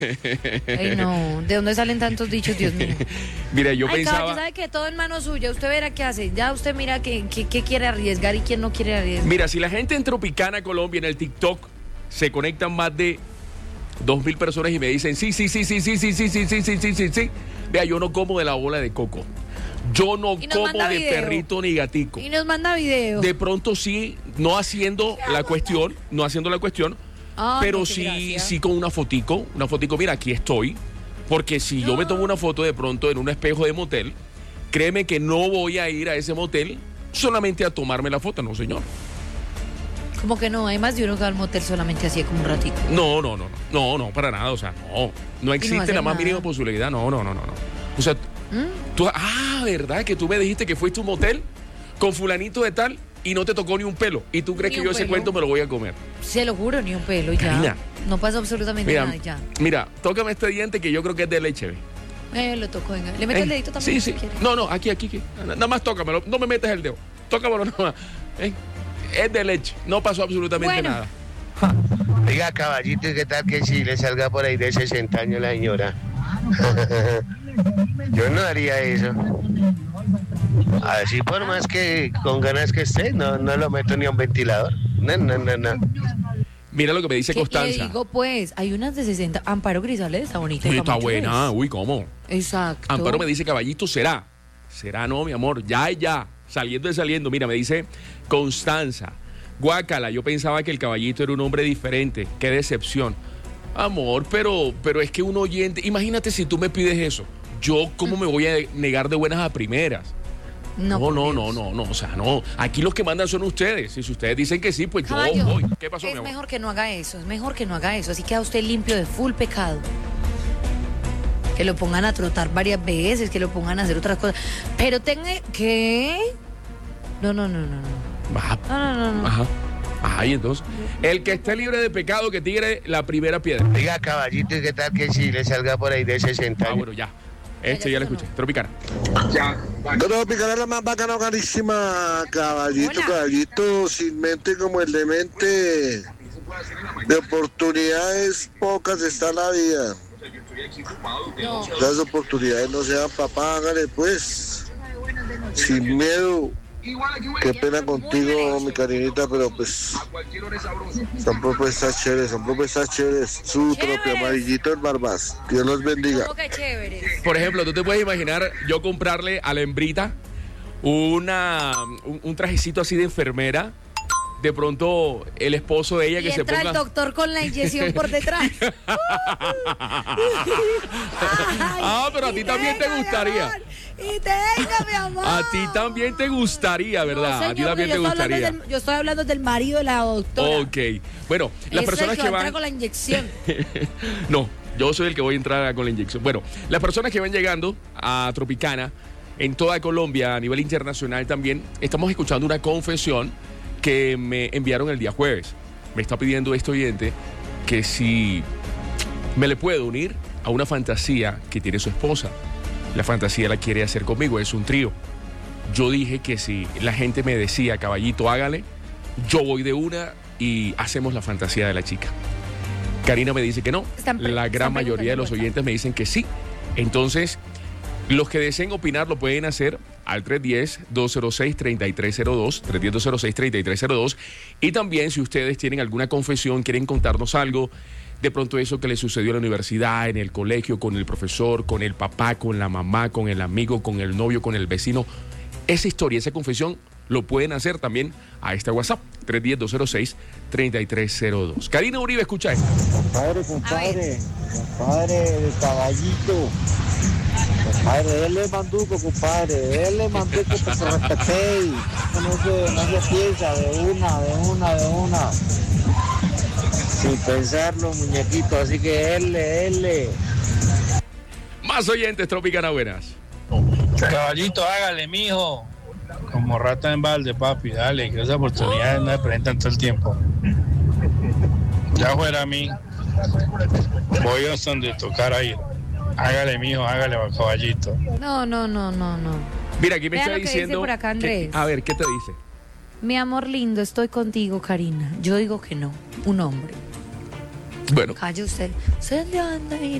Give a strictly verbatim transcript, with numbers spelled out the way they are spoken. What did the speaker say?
Ay, no, ¿de dónde salen tantos dichos, Dios mío? Mira, yo Ay, pensaba... caballo, sabe que todo en mano suya, usted verá qué hace, ya usted mira qué, qué, qué quiere arriesgar y quién no quiere arriesgar. Mira, si la gente en Tropicana, Colombia, en el TikTok, se conectan más de dos mil personas y me dicen, sí, sí, sí, sí, sí, sí, sí, sí, sí, sí, sí, sí, sí. Vea, yo no como de la bola de coco. Yo no como de video. Perrito ni gatico. Y nos manda video. De pronto sí, no haciendo la cuestión, no haciendo la cuestión, Ay, pero no, sí, sí con una fotico, una fotico, mira, aquí estoy. Porque si no. yo me tomo una foto de pronto en un espejo de motel, créeme que no voy a ir a ese motel solamente a tomarme la foto, no, señor. Como que no, hay más de uno que va al motel solamente así como un ratito. No, no, no, no, no, no, para nada, o sea, no, no existe no la más nada. mínima posibilidad, no, no, no, no, no. O sea, ¿Mm? tú, ah, ¿verdad? Que tú me dijiste que fuiste a un motel con fulanito de tal y no te tocó ni un pelo. ¿Y tú crees ni que yo pelo. ese cuento me lo voy a comer? Se lo juro, ni un pelo, Karina, ya. No pasa absolutamente mira, nada, ya. Mira, tócame este diente que yo creo que es de leche, ¿ve? Eh, lo toco, venga. ¿Le meto eh, el dedito también? Sí, sí. Si no, no, aquí, aquí, aquí. Nada más tócamelo, no me metas el dedo. Tócamelo nada más. ¿Eh? Es de leche, no pasó absolutamente bueno. nada. Oiga, caballito, ¿y qué tal que si le salga por ahí de sesenta años la señora? Yo no haría eso. Así por más que con ganas que esté, no, no lo meto ni a un ventilador. No, no, no, no. Mira lo que me dice Constanza. Le digo, pues, hay unas de sesenta. Amparo Grisales está bonita. Sí, está buena. Es. Uy, ¿cómo? Exacto. Amparo me dice, caballito, será. Será, no, mi amor. Ya, ya. Saliendo y saliendo. Mira, me dice Constanza. Guácala, yo pensaba que el caballito era un hombre diferente. Qué decepción. Amor, pero, pero es que un oyente... Imagínate si tú me pides eso. Yo, ¿cómo me voy a negar de buenas a primeras? No, no, no, no, no, no, o sea, no. Aquí los que mandan son ustedes. Y si ustedes dicen que sí, pues Caballo, yo voy. ¿Qué pasó, es mi amor? mejor que no haga eso, es mejor que no haga eso. Así queda usted limpio de full pecado. Que lo pongan a trotar varias veces, que lo pongan a hacer otras cosas. Pero tenga... ¿Qué? No, no, no, no, no. Ajá. No, no, no, no. Ajá. Ajá, y entonces, el que esté libre de pecado que tire la primera piedra. Oiga, caballito, ¿y qué tal que si le salga por ahí de sesenta años? Ah, bueno, ya. Este ya lo escuché. Tropicana. Ya. Tropicana es la más bacana, carísima. Caballito, Hola. caballito, sin mente como el demente. De oportunidades pocas está la vida. No. Las oportunidades no se dan, papá, hágale pues. Sin miedo. Qué pena contigo, mi cariñita, pero pues son propuestas chéveres, son propuestas chéveres. Su propio amarillito en barbas. Dios los bendiga. ¿Cómo que chéveres? Por ejemplo, tú te puedes imaginar yo comprarle a la hembrita una, un, un trajecito así de enfermera. De pronto el esposo de ella y que se ponga... entra el doctor con la inyección por detrás. Ah, pero a ti también te gustaría. Y tenga, mi amor. A ti también te gustaría, ¿verdad? No, señor, a ti también te gustaría. Del, yo estoy hablando del marido de la doctora. Ok. Bueno, las Eso personas es que, que va van... a entrar con la inyección. No, yo soy el que voy a entrar con la inyección. Bueno, las personas que van llegando a Tropicana, en toda Colombia, a nivel internacional también, estamos escuchando una confesión que me enviaron el día jueves. Me está pidiendo este oyente que si me le puedo unir a una fantasía que tiene su esposa. La fantasía la quiere hacer conmigo, es un trío. Yo dije que si la gente me decía, caballito, hágale, yo voy de una y hacemos la fantasía de la chica. Karina me dice que no. Pre- la gran mayoría de los oyentes me dicen que sí. Entonces, los que deseen opinar lo pueden hacer al tres uno cero, dos cero seis, tres tres cero dos, tres uno cero, dos cero seis, tres tres cero dos. Y también si ustedes tienen alguna confesión, quieren contarnos algo, de pronto eso que les sucedió en la universidad, en el colegio, con el profesor, con el papá, con la mamá, con el amigo, con el novio, con el vecino, esa historia, esa confesión, lo pueden hacer también a este WhatsApp, tres uno cero, dos cero seis, tres tres cero dos. Karina Uribe, escucha esto. Compadre, compadre, compadre de caballito. Compadre, déle manduco, compadre, déle manduco para que respetéis. No se, no se piensa de una, de una, de una. Sin pensarlo, muñequito, así que él, él. Más oyentes, Tropicana, buenas. Caballito, hágale, mijo. Como rata en balde, papi, dale, que esas oportunidades no se presentan todo el tiempo. Ya fuera a mí, voy a donde tocar ir. Hágale, mijo, hágale, caballito. No, no, no, no, no. Mira, aquí me Vea está lo que diciendo... dice por acá, Andrés. Que, a ver, ¿qué te dice? Mi amor lindo, estoy contigo, Karina. Yo digo que no, un hombre. Bueno. Calle usted. Usted anda ahí.